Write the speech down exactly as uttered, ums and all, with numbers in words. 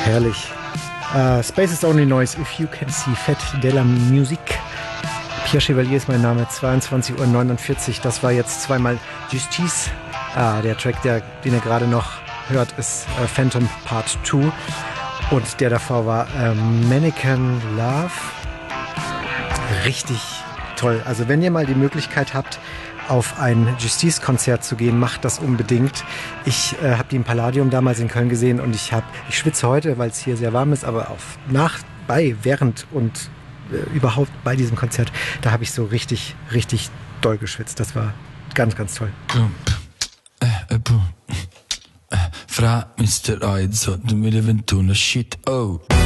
Herrlich. Uh, Space is only noise if you can see. Fête de la musique. Pierre Chevalier ist mein Name. zweiundzwanzig Uhr neunundvierzig. Das war jetzt zweimal Justice. Ah, der Track, der, den ihr gerade noch hört, ist uh, Phantom Part zwei. Und der davor war uh, Mannequin Love. Richtig toll. Also wenn ihr mal die Möglichkeit habt, auf ein Justice-Konzert zu gehen, macht das unbedingt. Ich äh, habe die im Palladium damals in Köln gesehen und ich habe, ich schwitze heute, weil es hier sehr warm ist, aber auf, nach, bei, während und äh, überhaupt bei diesem Konzert, da habe ich so richtig, richtig doll geschwitzt. Das war ganz, ganz toll. Fra mister Aidzo duemilaventuno shit oh